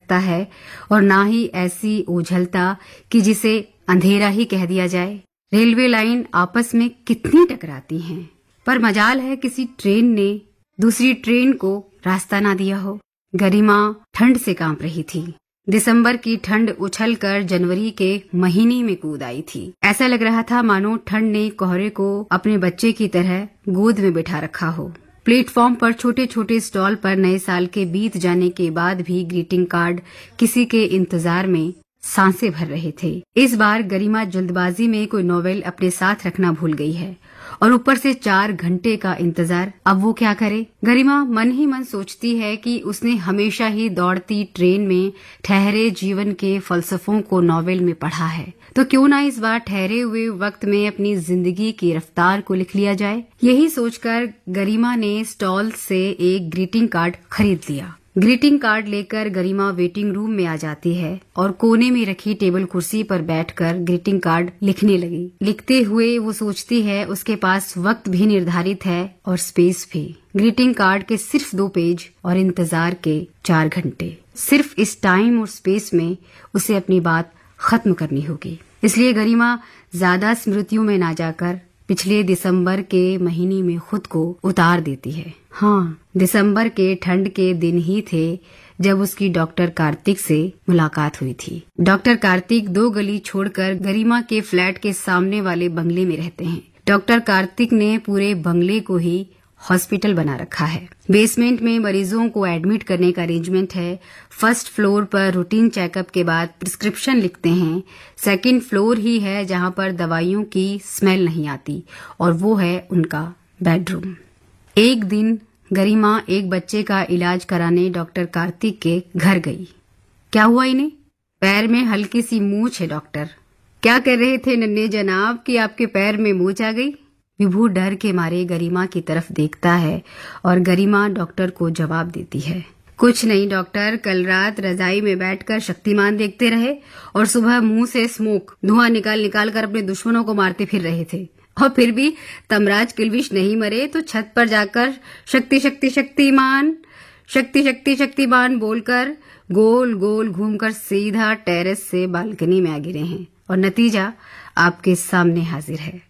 सकता है और ना ही ऐसी ओझलता कि जिसे अंधेरा ही कह दिया जाए। रेलवे लाइन आपस में कितनी टकराती हैं, पर मजाल है किसी ट्रेन ने दूसरी ट्रेन को रास्ता ना दिया हो। गरिमा ठंड से कांप रही थी। दिसंबर की ठंड उछलकर जनवरी के महीने में कूद आई थी। ऐसा लग रहा था मानो ठंड ने कोहरे को अपने बच्चे की तरह गोद में बिठा रखा हो। प्लेटफॉर्म पर छोटे छोटे स्टॉल पर नए साल के बीत जाने के बाद भी ग्रीटिंग कार्ड किसी के इंतजार में सांसें भर रहे थे। इस बार गरिमा जल्दबाजी में कोई नॉवेल अपने साथ रखना भूल गई है और ऊपर से 4 घंटे का इंतजार। अब वो क्या करे? गरिमा मन ही मन सोचती है कि उसने हमेशा ही दौड़ती ट्रेन में ठहरे जीवन के फलसफों को नॉवेल में पढ़ा है, तो क्यों ना इस बार ठहरे हुए वक्त में अपनी जिंदगी की रफ्तार को लिख लिया जाए। यही सोचकर गरिमा ने स्टॉल से एक ग्रीटिंग कार्ड खरीद लिया। ग्रीटिंग कार्ड लेकर गरिमा वेटिंग रूम में आ जाती है और कोने में रखी टेबल कुर्सी पर बैठकर ग्रीटिंग कार्ड लिखने लगी। लिखते हुए वो सोचती है उसके पास वक्त भी निर्धारित है और स्पेस भी। ग्रीटिंग कार्ड के सिर्फ 2 पेज और इंतजार के 4 घंटे। सिर्फ इस टाइम और स्पेस में उसे अपनी बात खत्म करनी होगी। इसलिए गरिमा ज्यादा स्मृतियों में ना जाकर पिछले दिसंबर के महीने में खुद को उतार देती है। हाँ, दिसंबर के ठंड के दिन ही थे जब उसकी डॉक्टर कार्तिक से मुलाकात हुई थी। डॉक्टर कार्तिक 2 गली छोड़कर गरिमा के फ्लैट के सामने वाले बंगले में रहते हैं। डॉक्टर कार्तिक ने पूरे बंगले को ही हॉस्पिटल बना रखा है। बेसमेंट में मरीजों को एडमिट करने का अरेंजमेंट है। फर्स्ट फ्लोर पर रूटीन चेकअप के बाद प्रिस्क्रिप्शन लिखते हैं। सेकंड फ्लोर ही है जहां पर दवाइयों की स्मेल नहीं आती और वो है उनका बेडरूम। एक दिन गरिमा एक बच्चे का इलाज कराने डॉक्टर कार्तिक के घर गई। क्या हुआ इन्हें? पैर में हल्की सी मूंछ है डॉक्टर। क्या कर रहे थे नन्हे जनाब कि आपके पैर में मूंछ आ गई? विभू डर के मारे गरिमा की तरफ देखता है और गरिमा डॉक्टर को जवाब देती है, कुछ नहीं डॉक्टर, कल रात रजाई में बैठकर शक्तिमान देखते रहे और सुबह मुंह से स्मोक धुआं निकाल निकाल कर अपने दुश्मनों को मारते फिर रहे थे और फिर भी तमराज किल्विश नहीं मरे तो छत पर जाकर शक्ति शक्ति शक्तिमान शक्ति शक्ति शक्तिमान बोलकर गोल गोल घूमकर सीधा टेरेस से बालकनी में आ गिरे हैं और नतीजा आपके सामने हाजिर है।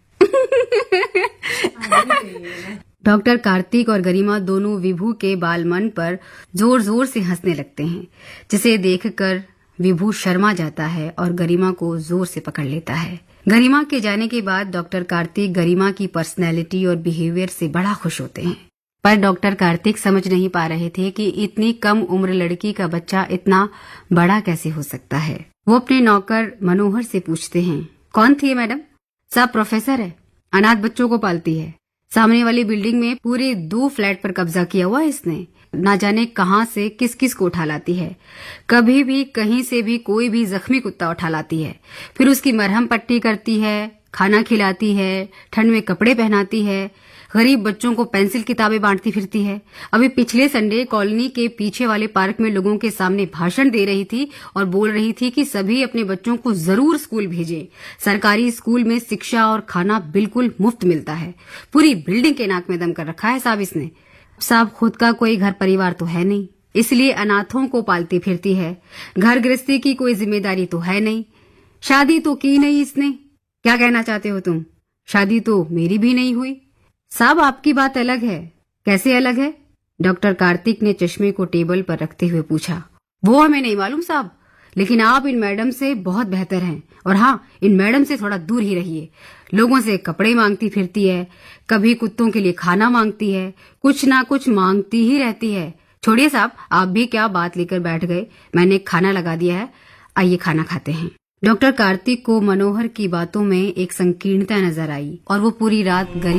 डॉक्टर कार्तिक और गरिमा दोनों विभू के बालमन पर जोर जोर से हंसने लगते हैं, जिसे देखकर विभू शर्मा जाता है और गरिमा को जोर से पकड़ लेता है। गरिमा के जाने के बाद डॉक्टर कार्तिक गरिमा की पर्सनैलिटी और बिहेवियर से बड़ा खुश होते हैं, पर डॉक्टर कार्तिक समझ नहीं पा रहे थे कि इतनी कम उम्र लड़की का बच्चा इतना बड़ा कैसे हो सकता है। वो अपने नौकर मनोहर से पूछते हैं, कौन थी मैडम? साहब प्रोफेसर है, अनाथ बच्चों को पालती है। सामने वाली बिल्डिंग में पूरे 2 फ्लैट पर कब्जा किया हुआ है इसने। ना जाने कहां से किस किस को उठा लाती है। कभी भी कहीं से भी कोई भी जख्मी कुत्ता उठा लाती है, फिर उसकी मरहम पट्टी करती है, खाना खिलाती है, ठंड में कपड़े पहनाती है, गरीब बच्चों को पेंसिल किताबें बांटती फिरती है। अभी पिछले संडे कॉलोनी के पीछे वाले पार्क में लोगों के सामने भाषण दे रही थी और बोल रही थी कि सभी अपने बच्चों को जरूर स्कूल भेजें। सरकारी स्कूल में शिक्षा और खाना बिल्कुल मुफ्त मिलता है। पूरी बिल्डिंग के नाक में दम कर रखा है साहब इसने। साहब खुद का कोई घर परिवार तो है नहीं, इसलिए अनाथों को पालती फिरती है। घर गृहस्थी की कोई जिम्मेदारी तो है नहीं। शादी तो की नहीं इसने। क्या कहना चाहते हो तुम? शादी तो मेरी भी नहीं हुई। साहब आपकी बात अलग है। कैसे अलग है? डॉक्टर कार्तिक ने चश्मे को टेबल पर रखते हुए पूछा। वो हमें नहीं मालूम साहब, लेकिन आप इन मैडम से बहुत बेहतर हैं। और हाँ, इन मैडम से थोड़ा दूर ही रहिए। लोगों से कपड़े मांगती फिरती है, कभी कुत्तों के लिए खाना मांगती है, कुछ ना कुछ मांगती ही रहती है। छोड़िए साहब, आप भी क्या बात लेकर बैठ गए। मैंने खाना लगा दिया है, आइए खाना खाते हैं। डॉक्टर कार्तिक को मनोहर की बातों में एक संकीर्णता नजर आई और वो पूरी रात